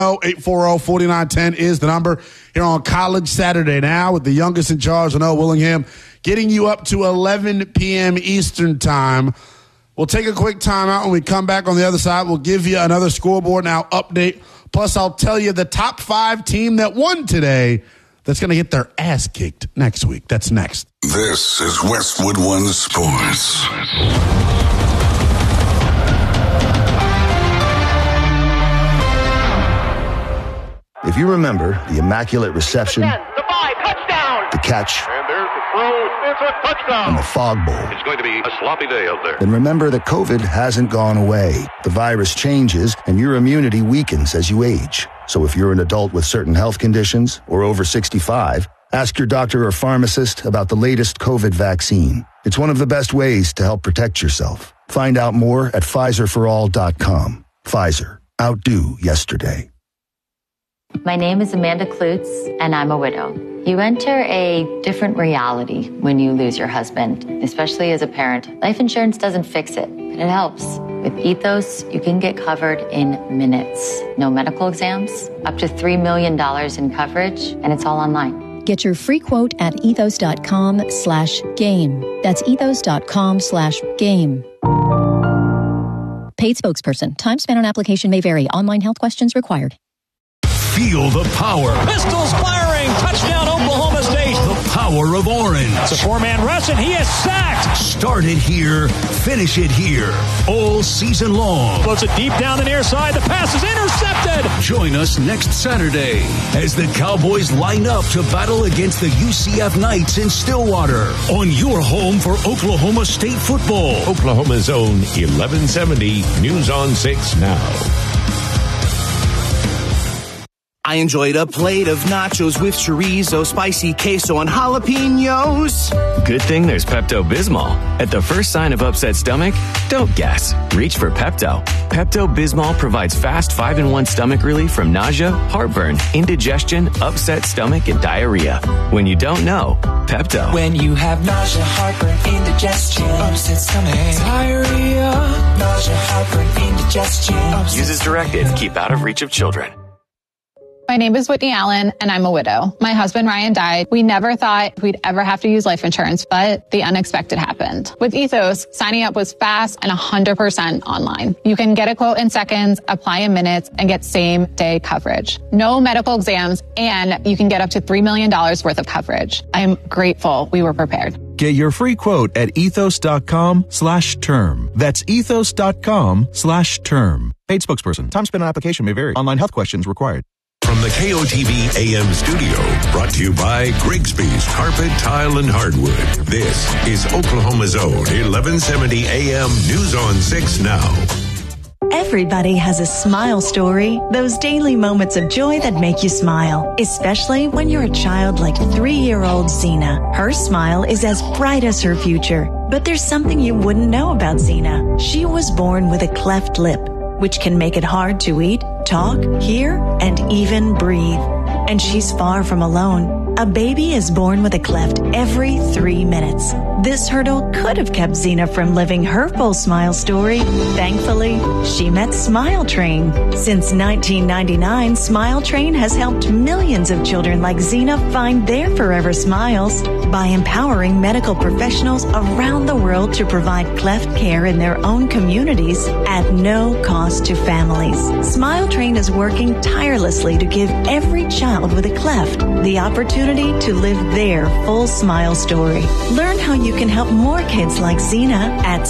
840-4910 is the number here on College Saturday Now with the youngest in charge, Noah Willingham, getting you up to 11 p.m. Eastern time. We'll take a quick timeout. When we come back on the other side, we'll give you another scoreboard now update. Plus, I'll tell you the top 5 team that won today that's going to get their ass kicked next week. That's next. This is Westwood One Sports. If you remember the immaculate reception, the catch, and there's the throw. It's a touchdown. and the fog bowl, It's going to be a sloppy day out there. then remember that COVID hasn't gone away. The virus changes and your immunity weakens as you age. So if you're an adult with certain health conditions or over 65, ask your doctor or pharmacist about the latest COVID vaccine. It's one of the best ways to help protect yourself. Find out more at PfizerForAll.com. Pfizer. Outdo yesterday. My name is Amanda Klutz, and I'm a widow. You enter a different reality when you lose your husband, especially as a parent. Life insurance doesn't fix it, but it helps. With Ethos, you can get covered in minutes. No medical exams, up to $3 million in coverage, and it's all online. Get your free quote at ethos.com/game. That's ethos.com/game. Paid spokesperson. Time spent on application may vary. Online health questions required. Feel the power. Pistols firing. Touchdown, Oklahoma State. The power of Orange. It's a 4-man rush, and he is sacked. Start it here, finish it here, all season long. Floats it deep down the near side. The pass is intercepted. Join us next Saturday as the Cowboys line up to battle against the UCF Knights in Stillwater on your home for Oklahoma State football. Oklahoma's own 1170 News on 6 now. I enjoyed a plate of nachos with chorizo, spicy queso, and jalapenos. Good thing there's Pepto-Bismol. At the first sign of upset stomach, don't guess. Reach for Pepto. Pepto-Bismol provides fast 5-in-1 stomach relief from nausea, heartburn, indigestion, upset stomach, and diarrhea. When you don't know, Pepto. When you have nausea, heartburn, indigestion, upset stomach, diarrhea, nausea, heartburn, indigestion. Use as directed. Keep out of reach of children. My name is Whitney Allen, and I'm a widow. My husband, Ryan, died. We never thought we'd ever have to use life insurance, but the unexpected happened. With Ethos, signing up was fast and 100% online. You can get a quote in seconds, apply in minutes, and get same-day coverage. No medical exams, and you can get up to $3 million worth of coverage. I am grateful we were prepared. Get your free quote at ethos.com/term. That's ethos.com/term. Paid spokesperson. Time spent on application may vary. Online health questions required. From the KOTV AM studio, brought to you by Grigsby's Carpet, Tile, and Hardwood. This is Oklahoma's own 1170 AM News on 6 now. Everybody has a smile story, those daily moments of joy that make you smile, especially when you're a child like 3-year-old Zena. Her smile is as bright as her future, but there's something you wouldn't know about Zena. She was born with a cleft lip, which can make it hard to eat, talk, hear, and even breathe. And she's far from alone. A baby is born with a cleft every 3 minutes. This hurdle could have kept Zena from living her full smile story. Thankfully, she met Smile Train. Since 1999, Smile Train has helped millions of children like Zena find their forever smiles by empowering medical professionals around the world to provide cleft care in their own communities at no cost to families. Smile Train is working tirelessly to give every child with a cleft the opportunity to live their full smile story. Learn how you can help more kids like Zena at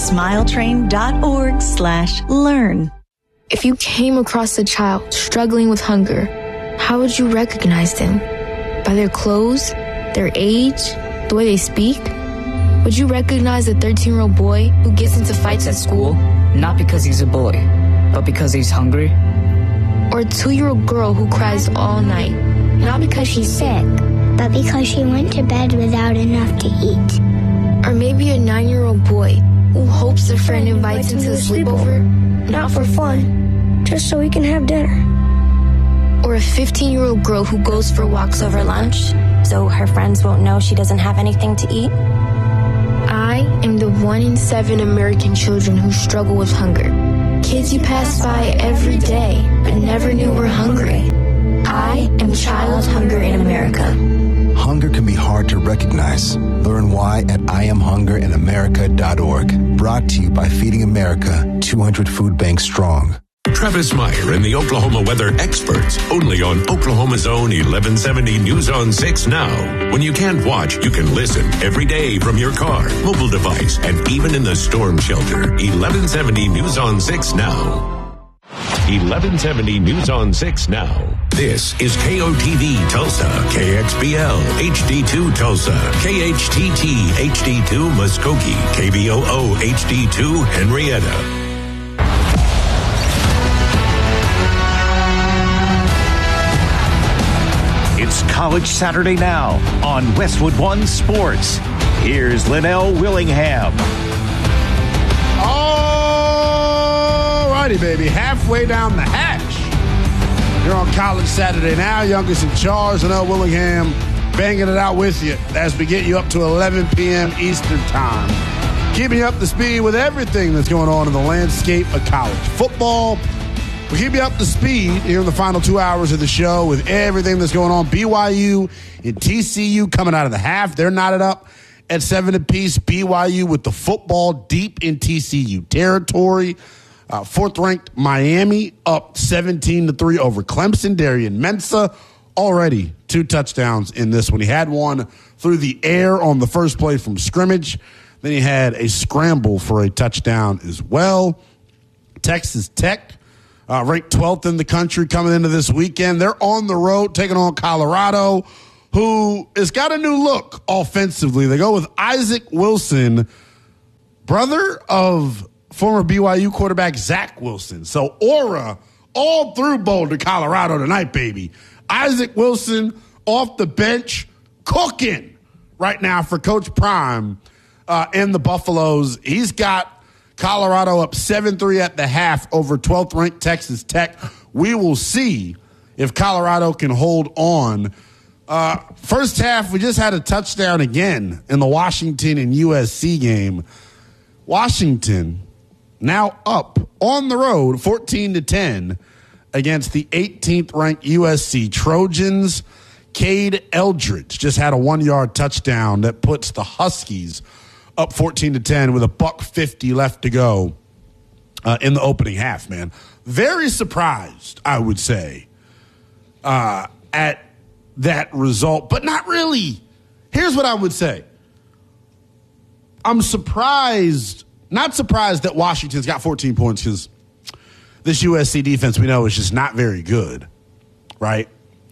smiletrain.org/learn. If you came across a child struggling with hunger, how would you recognize them? By their clothes, their age, the way they speak? Would you recognize a 13-year-old boy who gets into fights at school? Not because he's a boy, but because he's hungry. Or a 2-year-old girl who cries all night? Not because she's sick, but because she went to bed without enough to eat. Or maybe a 9-year-old boy who hopes a friend invites him to a sleepover? Not for fun, just so we can have dinner. Or a 15-year-old girl who goes for walks over lunch, so her friends won't know she doesn't have anything to eat? I am the 1 in 7 American children who struggle with hunger. Kids you pass by every day, but never knew were hungry. I am Child Hunger in America. Hunger can be hard to recognize. Learn why at IamHungerInAmerica.org. Brought to you by Feeding America, 200 food banks strong. Travis Meyer and the Oklahoma weather experts, only on Oklahoma's own 1170 News on 6 Now. When you can't watch, you can listen every day from your car, mobile device, and even in the storm shelter. 1170 News on 6 Now. 1170 News on 6 Now. This is KOTV Tulsa, KXBL HD2 Tulsa, KHTT HD2 Muskogee, KBOO HD2 Henrietta. It's College Saturday Now on Westwood One Sports. Here's Linnell Willingham. All righty, baby. Halfway down the hatch. You're on College Saturday Now. Youngest in charge, Linnell Willingham, banging it out with you as we get you up to 11 p.m. Eastern Time. Keeping you up to speed with everything that's going on in the landscape of college football. We'll keep you up to speed here in the final 2 hours of the show with everything that's going on. BYU and TCU coming out of the half. They're knotted up at 7 apiece. BYU with the football deep in TCU territory. Fourth-ranked Miami up 17-3 over Clemson. Darian Mensah already 2 touchdowns in this one. He had one through the air on the first play from scrimmage. Then he had a scramble for a touchdown as well. Texas Tech. Ranked 12th in the country coming into this weekend. They're on the road taking on Colorado, who has got a new look offensively. They go with Isaac Wilson, brother of former BYU quarterback Zach Wilson. So aura all through Boulder, Colorado tonight, baby. Isaac Wilson off the bench, cooking right now for Coach Prime and the Buffaloes. He's got Colorado up 7-3 at the half over 12th-ranked Texas Tech. We will see if Colorado can hold on. First half, we just had a touchdown again in the Washington and USC game. Washington now up on the road 14-10 against the 18th-ranked USC Trojans. Cade Eldridge just had a 1-yard touchdown that puts the Huskies up 14-10 with $1:50 left to go in the opening half, man. Very surprised, I would say, at that result, but not really. Here's what I would say. I'm surprised, not surprised that Washington's got 14 points because this USC defense we know is just not very good, right?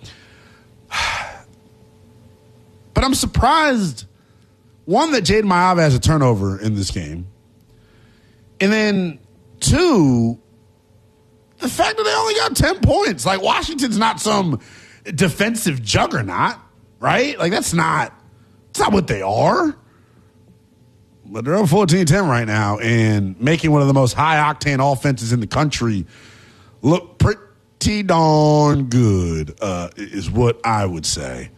But I'm surprised, one, that Jaden Maiava has a turnover in this game. And then, two, the fact that they only got 10 points. Like, Washington's not some defensive juggernaut, right? Like, that's not what they are. But they're up 14-10 right now and making one of the most high-octane offenses in the country look pretty darn good, is what I would say.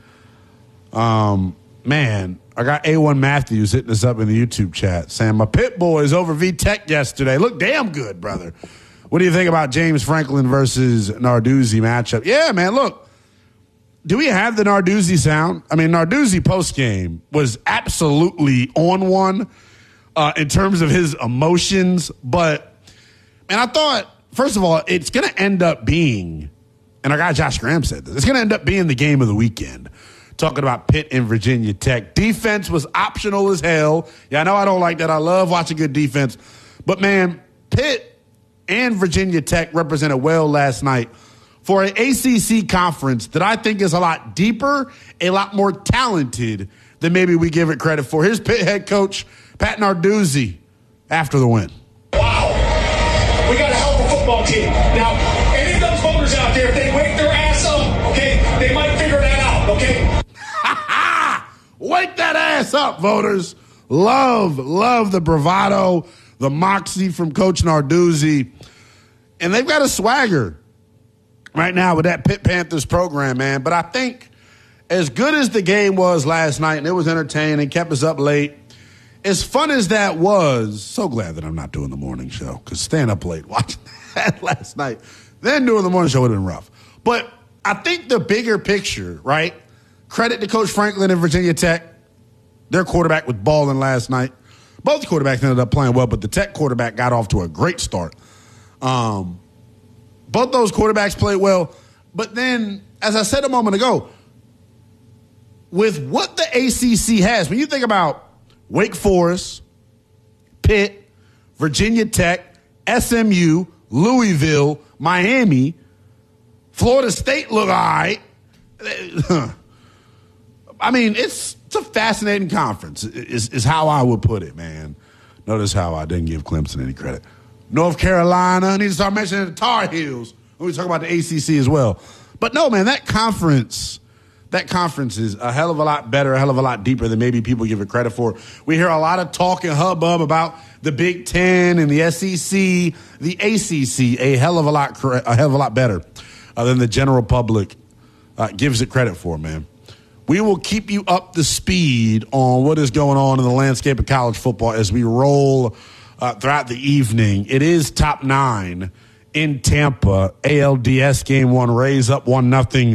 Man, I got A1 Matthews hitting us up in the YouTube chat saying, my Pitt boys over V-Tech yesterday. Look damn good, brother. What do you think about James Franklin versus Narduzzi matchup? Yeah, man, look. Do we have the Narduzzi sound? I mean, Narduzzi postgame was absolutely on one in terms of his emotions. But, man, I thought, first of all, it's going to end up being, and our guy Josh Graham said this, it's going to end up being the game of the weekend. Talking about Pitt and Virginia Tech. Defense was optional as hell. Yeah, I know I don't like that. I love watching good defense. But, man, Pitt and Virginia Tech represented well last night for an ACC conference that I think is a lot deeper, a lot more talented than maybe we give it credit for. Here's Pitt head coach Pat Narduzzi after the win. Wow. We got a hell of a football team. Now, any of those voters out there, if they wake their ass up, okay, they might figure that out, okay? Wake that ass up, voters. Love the bravado, the moxie from Coach Narduzzi. And they've got a swagger right now with that Pitt Panthers program, man. But I think as good as the game was last night, and it was entertaining, kept us up late, as fun as that was, so glad that I'm not doing the morning show, because staying up late watching that last night, then doing the morning show would have been rough. But I think the bigger picture, right? Credit to Coach Franklin and Virginia Tech. Their quarterback was balling last night. Both quarterbacks ended up playing well, but the Tech quarterback got off to a great start. Both those quarterbacks played well. But then, as I said a moment ago, with what the ACC has, when you think about Wake Forest, Pitt, Virginia Tech, SMU, Louisville, Miami, Florida State look all right. I mean, it's a fascinating conference, is how I would put it, man. Notice how I didn't give Clemson any credit. North Carolina, I need to start mentioning the Tar Heels when we talk about the ACC as well. But no, man, that conference is a hell of a lot better, a hell of a lot deeper than maybe people give it credit for. We hear a lot of talk and hubbub about the Big Ten and the SEC, the ACC, a hell of a lot better than the general public gives it credit for, man. We will keep you up to speed on what is going on in the landscape of college football as we roll throughout the evening. It is top 9 in Tampa. ALDS game 1, Rays up 1-0.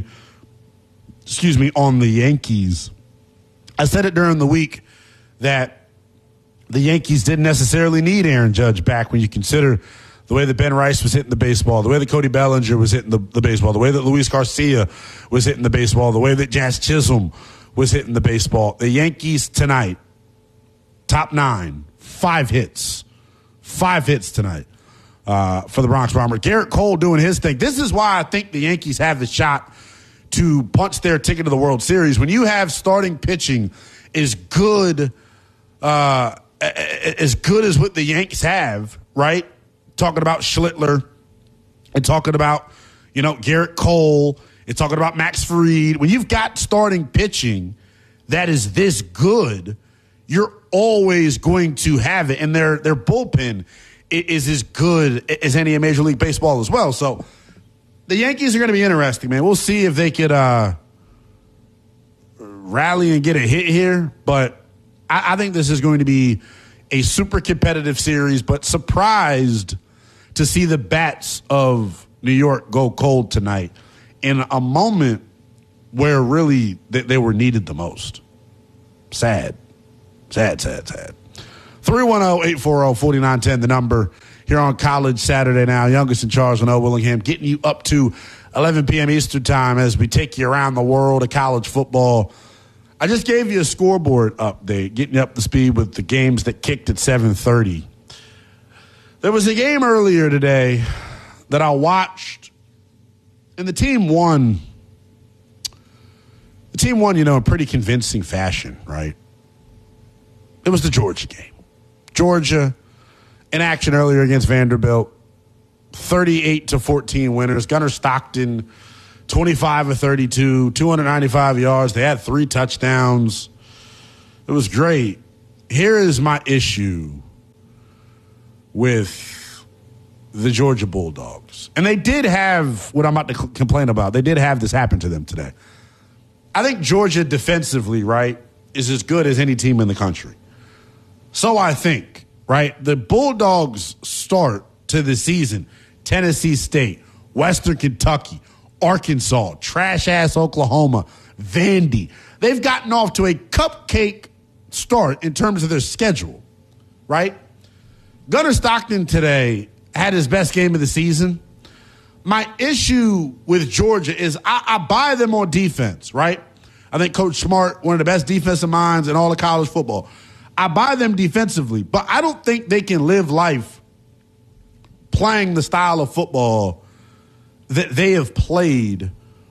On the Yankees. I said it during the week that the Yankees didn't necessarily need Aaron Judge back when you consider the way that Ben Rice was hitting the baseball, the way that Cody Bellinger was hitting the baseball, the way that Luis Garcia was hitting the baseball, the way that Jazz Chisholm was hitting the baseball. The Yankees tonight, top 9, 5 hits. 5 hits tonight for the Bronx Bombers. Garrett Cole doing his thing. This is why I think the Yankees have the shot to punch their ticket to the World Series. When you have starting pitching as good as what the Yankees have, right? Talking about Schlittler and talking about, Garrett Cole and talking about Max Fried. When you've got starting pitching that is this good, you're always going to have it. And their bullpen is as good as any in Major League Baseball as well. So the Yankees are going to be interesting, man. We'll see if they could rally and get a hit here. But I think this is going to be a super competitive series, but surprised to see the bats of New York go cold tonight in a moment where really they were needed the most. Sad. 310-840-4910, the number here on College Saturday Now. Youngest in Charles and O. Willingham getting you up to 11 p.m. Eastern time as we take you around the world of college football. I just gave you a scoreboard update, getting you up to speed with the games that kicked at 7:30. There was a game earlier today that I watched, and the team won. The team won, in pretty convincing fashion, right? It was the Georgia game. Georgia in action earlier against Vanderbilt, 38-14 winners. Gunnar Stockton, 25 of 32, 295 yards. They had 3 touchdowns. It was great. Here is my issue with the Georgia Bulldogs. And they did have what I'm about to complain about. They did have this happen to them today. I think Georgia defensively, right, is as good as any team in the country. So I think, right, the Bulldogs start to the season, Tennessee State, Western Kentucky, Arkansas, trash-ass Oklahoma, Vandy. They've gotten off to a cupcake start in terms of their schedule, right? Gunnar Stockton today had his best game of the season. My issue with Georgia is I buy them on defense, right? I think Coach Smart, one of the best defensive minds in all of college football. I buy them defensively, but I don't think they can live life playing the style of football that they have played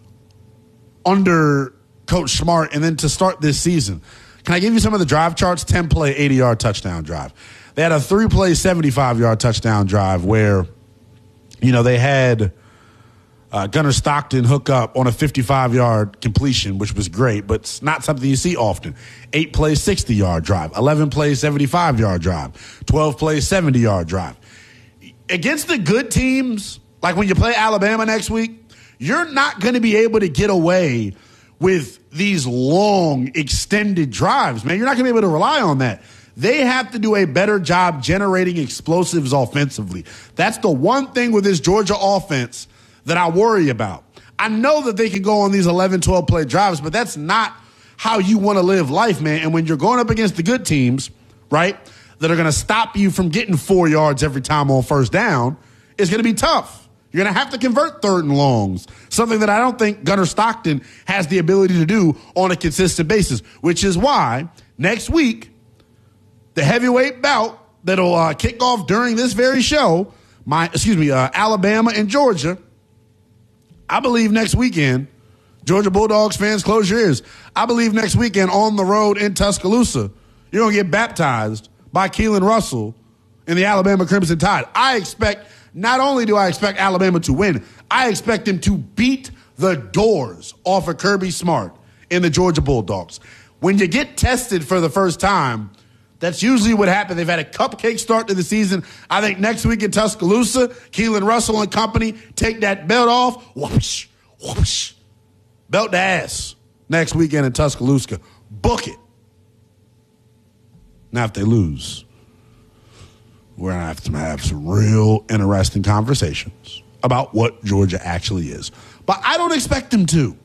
under Coach Smart and then to start this season. Can I give you some of the drive charts? 10-play, 80-yard touchdown drive. They had a 3-play, 75-yard touchdown drive where, they had Gunnar Stockton hook up on a 55-yard completion, which was great, but it's not something you see often. 8-play, 60-yard drive. 11-play, 75-yard drive. 12-play, 70-yard drive. Against the good teams, like when you play Alabama next week, you're not going to be able to get away with these long, extended drives, man. You're not going to be able to rely on that. They have to do a better job generating explosives offensively. That's the one thing with this Georgia offense that I worry about. I know that they can go on these 11, 12-play drives, but that's not how you want to live life, man. And when you're going up against the good teams, right, that are going to stop you from getting 4 yards every time on first down, it's going to be tough. You're going to have to convert third and longs, something that I don't think Gunnar Stockton has the ability to do on a consistent basis, which is why next week, the heavyweight bout that'll kick off during this very show, Alabama and Georgia, I believe next weekend, Georgia Bulldogs fans, close your ears. I believe next weekend on the road in Tuscaloosa, you're going to get baptized by Keelan Russell in the Alabama Crimson Tide. Not only do I expect Alabama to win, I expect them to beat the doors off of Kirby Smart in the Georgia Bulldogs. When you get tested for the first time, that's usually what happened. They've had a cupcake start to the season. I think next week in Tuscaloosa, Keelan Russell and company take that belt off. Whoosh, whoosh. Belt to ass next weekend in Tuscaloosa. Book it. Now, if they lose, we're going to have some real interesting conversations about what Georgia actually is. But I don't expect them to.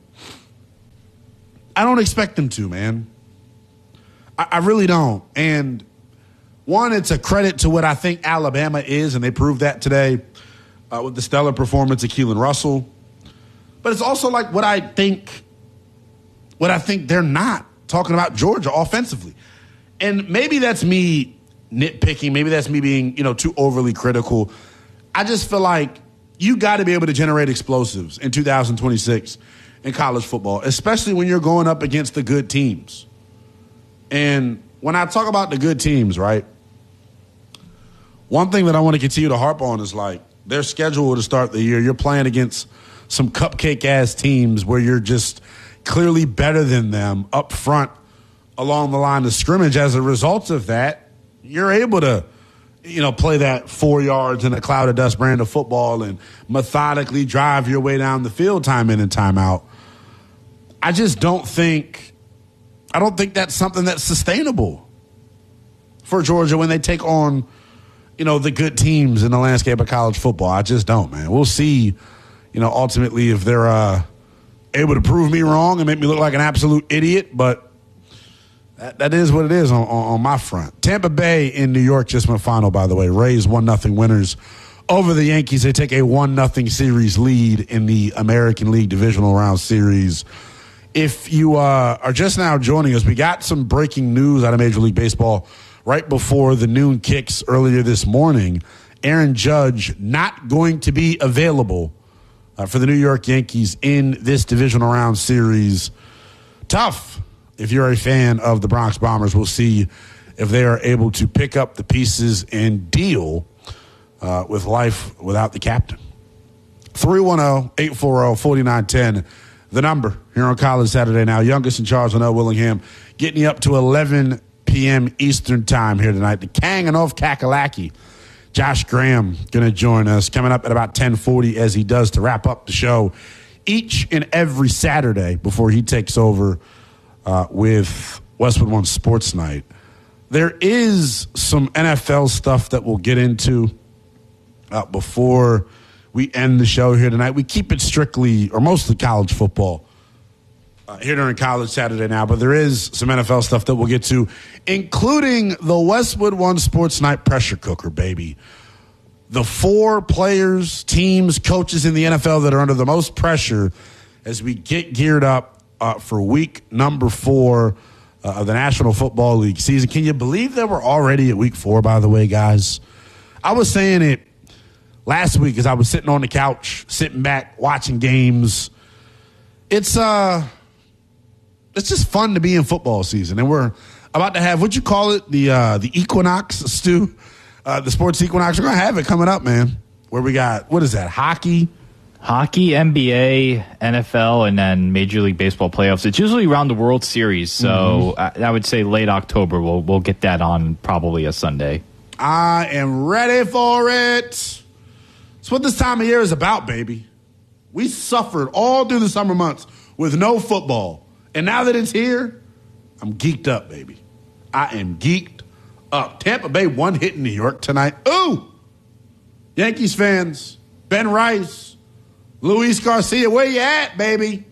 I don't expect them to, man. I really don't. And one, it's a credit to what I think Alabama is, and they proved that today with the stellar performance of Keelan Russell. But it's also like what I think they're not, talking about Georgia offensively. And maybe that's me nitpicking. Maybe that's me being, too overly critical. I just feel like you got to be able to generate explosives in 2026 in college football, especially when you're going up against the good teams. And when I talk about the good teams, right, one thing that I want to continue to harp on is like their schedule to start the year. You're playing against some cupcake-ass teams where you're just clearly better than them up front along the line of scrimmage. As a result of that, you're able to, play that 4 yards in a cloud of dust brand of football and methodically drive your way down the field time in and time out. I don't think that's something that's sustainable for Georgia when they take on, the good teams in the landscape of college football. I just don't, man. We'll see, ultimately if they're able to prove me wrong and make me look like an absolute idiot, but that is what it is on my front. Tampa Bay in New York just went final, by the way. Rays 1-0 winners over the Yankees. They take a 1-0 series lead in the American League Divisional Round Series. If you are just now joining us, we got some breaking news out of Major League Baseball right before the noon kicks earlier this morning. Aaron Judge not going to be available for the New York Yankees in this Divisional Round Series. Tough. If you're a fan of the Bronx Bombers, we'll see if they are able to pick up the pieces and deal with life without the captain. 310-840-4910, the number here on College Saturday Now. Youngest and Charles Linnell Willingham getting you up to 11 p.m. Eastern time here tonight. The Kang and of Kakalaki. Josh Graham going to join us coming up at about 10:40 as he does to wrap up the show each and every Saturday before he takes over with Westwood One Sports Night. There is some NFL stuff that we'll get into before we end the show here tonight. We keep it strictly, or mostly college football here during College Saturday Now, but there is some NFL stuff that we'll get to, including the Westwood One Sports Night pressure cooker, baby. The 4 players, teams, coaches in the NFL that are under the most pressure as we get geared up for week number 4 of the National Football League season. Can you believe that we're already at week 4, by the way, guys? I was saying it last week as I was sitting on the couch, sitting back, watching games. It's just fun to be in football season. And we're about to have, what'd you call it? The equinox, Stu? The sports equinox. We're going to have it coming up, man. Where we got, what is that, hockey, NBA, NFL, and then Major League Baseball playoffs. It's usually around the World Series, so I would say late October. We'll get that on probably a Sunday. I am ready for it. It's what this time of year is about, baby. We suffered all through the summer months with no football, and now that it's here, I'm geeked up, baby. I am geeked up. Tampa Bay one hit in New York tonight. Ooh! Yankees fans, Ben Rice, Luis Garcia, where you at, baby?